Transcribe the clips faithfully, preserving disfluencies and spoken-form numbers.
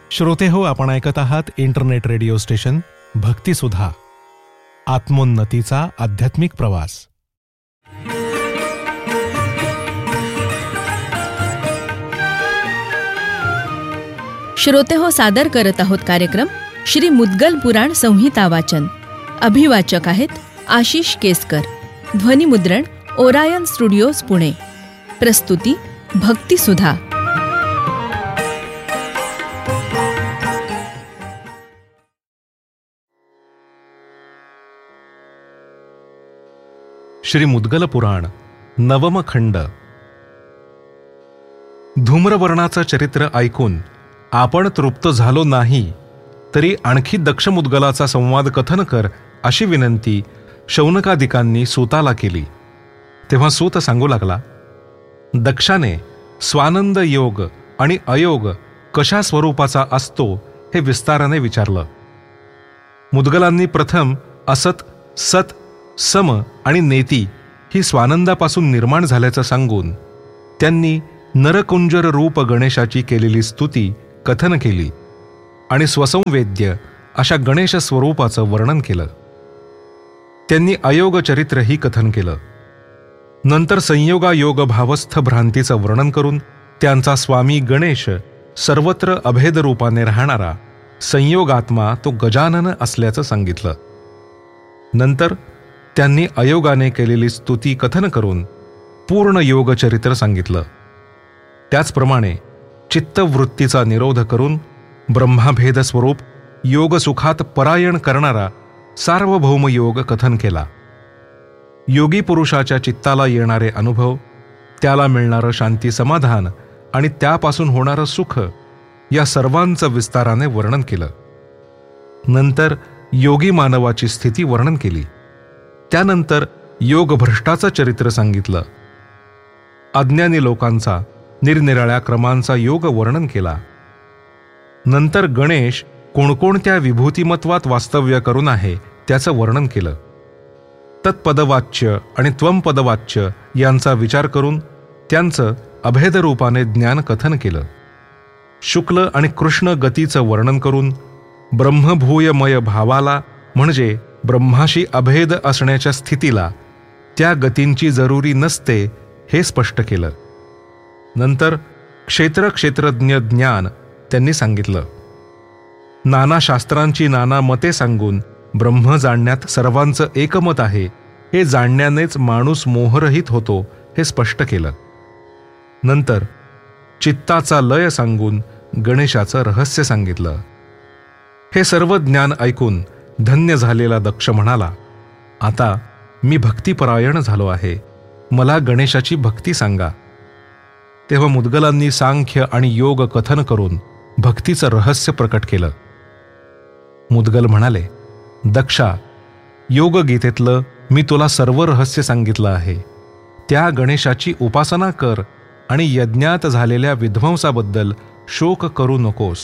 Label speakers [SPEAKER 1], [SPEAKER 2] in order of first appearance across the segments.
[SPEAKER 1] श्रोते हो, आपण ऐकत आहात इंटरनेट रेडिओ स्टेशन भक्तिसुधा, आत्मोन्नतीचा आध्यात्मिक प्रवास.
[SPEAKER 2] श्रोते हो, सादर करत आहोत कार्यक्रम श्री मुद्गल पुराण संहिता वाचन. अभिवाचक आहेत आशिष केसकर. ध्वनिमुद्रण ओरायन स्टुडिओज पुणे. प्रस्तुती भक्तिसुधा.
[SPEAKER 1] श्री मुद्गल पुराण नवम खंड. धूम्रवर्णाचं चरित्र ऐकून आपण तृप्त झालो नाही तरी आणखी दक्ष मुद्गलाचा संवाद कथन कर, अशी विनंती शौनकादिकांनी सूताला केली. तेव्हा सूत सांगू लागला, दक्षाने स्वानंद योग आणि अयोग कशा स्वरूपाचा असतो हे विस्ताराने विचारलं. मुद्गलांनी प्रथम असत, सत, सम आणि नेती ही स्वानंदापासून निर्माण झाल्याचं सांगून त्यांनी नरकुंजर रूप गणेशाची केलेली स्तुती कथन केली आणि स्वसंवेद्य अशा गणेश स्वरूपाचं वर्णन केलं. त्यांनी अयोग चरित्रही कथन केलं. नंतर संयोगायोग भावस्थ भ्रांतीचं वर्णन करून त्यांचा स्वामी गणेश सर्वत्र अभेद रूपाने राहणारा संयोगात्मा तो गजानन असल्याचं सांगितलं. नंतर त्यांनी अयोगाने केलेली स्तुती कथन करून पूर्ण योग चरित्र सांगितलं. त्याचप्रमाणे चित्तवृत्तीचा निरोध करून ब्रह्माभेद स्वरूप योगसुखात परायण करणारा सार्वभौम योग कथन केला. योगी पुरुषाच्या चित्ताला येणारे अनुभव, त्याला मिळणारं शांती समाधान आणि त्यापासून होणारं सुख या सर्वांचं विस्ताराने वर्णन केलं. नंतर योगी मानवाची स्थिती वर्णन केली. त्यानंतर योगभ्रष्टाचं चरित्र सांगितलं. अज्ञानी लोकांचा निरनिराळ्या क्रमांचा योग वर्णन केला. नंतर गणेश कोणकोणत्या विभूतिमत्वात वास्तव्य करून आहे त्याचं वर्णन केलं. तत्पदवाच्य आणि त्वंपदवाच्य यांचा विचार करून त्यांचं अभेद रूपाने ज्ञान कथन केलं. शुक्ल आणि कृष्ण गतीचं वर्णन करून ब्रह्मभूयमय भावाला म्हणजे ब्रह्माशी अभेद असण्याच्या स्थितीला त्या गतींची जरुरी नसते हे स्पष्ट केलं. नंतर क्षेत्र क्षेत्रज्ञ ज्ञान त्यांनी सांगितलं. नाना शास्त्रांची नाना मते सांगून ब्रह्म जाणण्यात सर्वांचं एकमत आहे हे जाणण्यानेच माणूस मोहरहित होतो हे स्पष्ट केलं. नंतर चित्ताचा लय सांगून गणेशाचं रहस्य सांगितलं. हे सर्व ज्ञान ऐकून धन्य झालेला दक्ष म्हणाला, आता मी भक्तिपरायण झालो आहे, मला गणेशाची भक्ती सांगा. तेव्हा मुद्गलांनी सांख्य आणि योग कथन करून भक्तीचं रहस्य प्रकट केलं. मुद्गल म्हणाले, दक्षा, योगगीतेतलं मी तुला सर्व रहस्य सांगितलं आहे. त्या गणेशाची उपासना कर आणि यज्ञात झालेल्या विध्वंसाबद्दल शोक करू नकोस.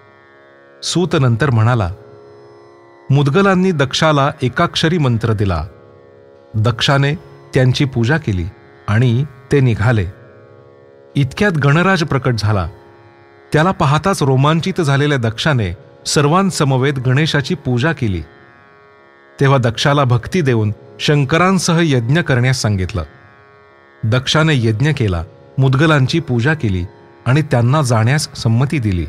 [SPEAKER 1] सूत नंतर म्हणाला, मुद्गलांनी दक्षाला एकाक्षरी मंत्र दिला. दक्षाने त्यांची पूजा केली आणि ते निघाले. इतक्यात गणराज प्रकट झाला. त्याला पाहताच रोमांचित झालेल्या दक्षाने सर्वांसमवेत गणेशाची पूजा केली. तेव्हा दक्षाला भक्ती देऊन शंकरांसह यज्ञ करण्यास सांगितलं. दक्षाने यज्ञ केला, मुद्गलांची पूजा केली आणि त्यांना जाण्यास संमती दिली.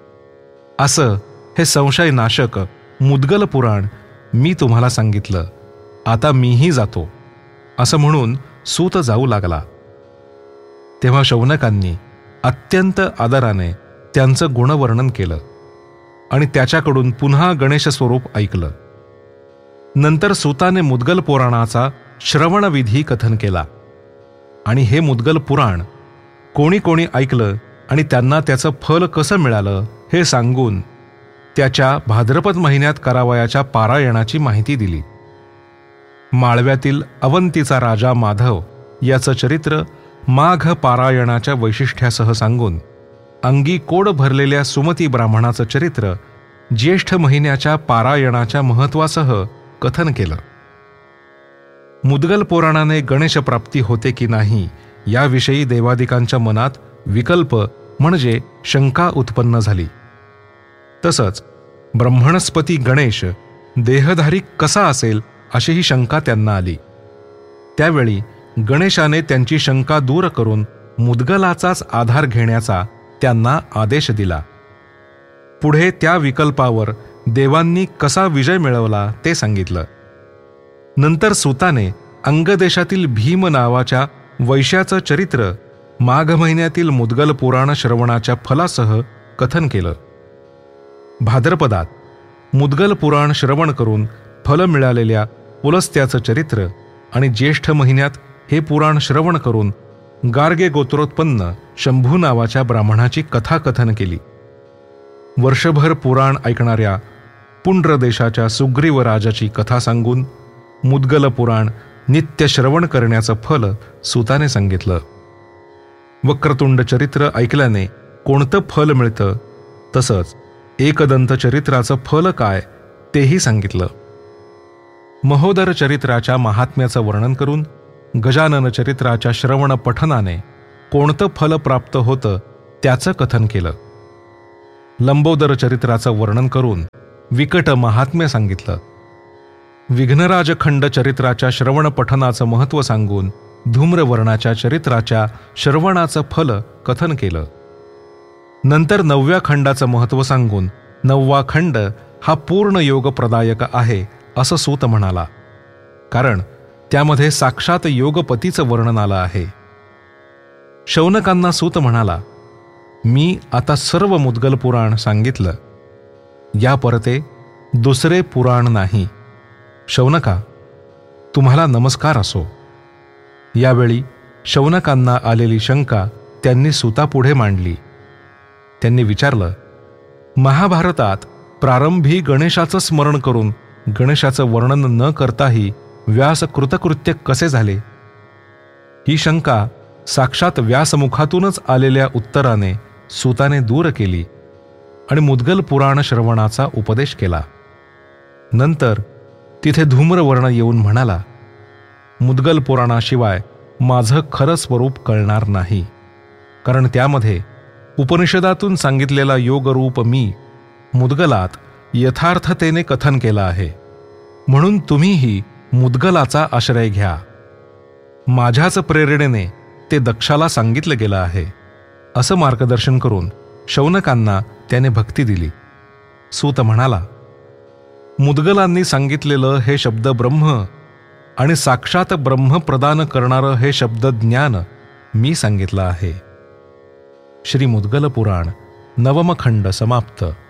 [SPEAKER 1] असं हे संशयनाशक मुद्गल पुराण मी तुम्हाला सांगितलं. आता मीही जातो, असं म्हणून सूत जाऊ लागला. तेव्हा शौनकांनी अत्यंत आदराने त्यांचं गुणवर्णन केलं आणि त्याच्याकडून पुन्हा गणेश स्वरूप ऐकलं. नंतर सूताने मुद्गल पुराणाचा श्रवणविधी कथन केला आणि हे मुद्गल पुराण कोणी कोणी ऐकलं आणि त्यांना त्याचं फल कसं मिळालं हे सांगून त्याच्या भाद्रपद महिन्यात करावयाच्या पारायणाची माहिती दिली. माळव्यातील अवंतीचा राजा माधव याचं चरित्र माघ पारायणाच्या वैशिष्ट्यासह सांगून अंगी कोड भरलेल्या सुमती ब्राह्मणाचं चरित्र ज्येष्ठ महिन्याच्या पारायणाच्या महत्वासह कथन केलं. मुद्गल पुराणाने गणेशप्राप्ती होते की नाही याविषयी देवादिकांच्या मनात विकल्प म्हणजे शंका उत्पन्न झाली. तसंच ब्रह्मणस्पती गणेश देहधारी कसा असेल अशी ही शंका त्यांना आली. त्यावेळी गणेशाने त्यांची शंका दूर करून मुद्गलाचाच आधार घेण्याचा त्यांना आदेश दिला. पुढे त्या विकल्पावर देवांनी कसा विजय मिळवला ते सांगितलं. नंतर सूताने अंगदेशातील भीम नावाच्या वैश्याचं चरित्र माघ महिन्यातील मुद्गल पुराण श्रवणाच्या फलासह कथन केलं. भाद्रपदात मुद्गल पुराण श्रवण करून फल मिळालेल्या पुलस्त्याचं चरित्र आणि ज्येष्ठ महिन्यात हे पुराण श्रवण करून गार्गे गोत्रोत्पन्न शंभू नावाच्या ब्राह्मणाची कथा कथन केली. वर्षभर पुराण ऐकणाऱ्या पुंड्र देशाच्या सुग्रीव राजाची कथा सांगून मुद्गल पुराण नित्य श्रवण करण्याचं फल सूताने सांगितलं. वक्रतुंड चरित्र ऐकल्याने कोणतं फल मिळतं, तसंच एकदंत चरित्राचं फल काय तेही सांगितलं. महोदर चरित्राच्या महात्म्याचं वर्णन करून गजानन चरित्राच्या श्रवण पठनाने कोणतं फल प्राप्त होतं त्याचं कथन केलं. लंबोदर चरित्राचं वर्णन करून विकट महात्म्य सांगितलं. विघ्नराजखंड चरित्राच्या श्रवण पठनाचं महत्त्व सांगून धूम्रवर्णाच्या चरित्राच्या श्रवणाचं फल कथन केलं. नंतर नवव्या खंडाचं महत्त्व सांगून नववा खंड हा पूर्ण योगप्रदायक आहे असं सूत म्हणाला, कारण त्यामध्ये साक्षात योगपतीचं वर्णन आलं आहे. शौनकांना सूत म्हणाला, मी आता सर्व मुद्गल पुराण सांगितलं, या परते दुसरे पुराण नाही. शौनका, तुम्हाला नमस्कार असो. यावेळी शौनकांना आलेली शंका त्यांनी सूतापुढे मांडली. त्यांनी विचारलं, महाभारतात प्रारंभी गणेशाचं स्मरण करून गणेशाचं वर्णन न करताही व्यास कृतकृत्य कसे झाले? ही शंका साक्षात व्यासमुखातूनच आलेल्या उत्तराने सूताने दूर केली आणि मुद्गल पुराण श्रवणाचा उपदेश केला. नंतर तिथे धूम्रवर्ण येऊन म्हणाला, मुद्गल पुराणाशिवाय माझं खरं स्वरूप कळणार नाही, कारण त्यामध्ये उपनिषदातून सांगितलेला योगरूप मी मुद्गलात यथार्थतेने कथन केला आहे. म्हणून तुम्हीही मुद्गलाचा आश्रय घ्या. माझ्याच प्रेरणेने ते दक्षाला सांगितलं गेलं आहे, असं मार्गदर्शन करून शौनकांना त्याने भक्ती दिली. सूत म्हणाला, मुद्गलांनी सांगितलेलं हे शब्द ब्रह्म आणि साक्षात ब्रह्म प्रदान करणारं हे शब्द ज्ञान मी सांगितलं आहे. श्री मुद्गल पुराण नवम खंड समाप्त.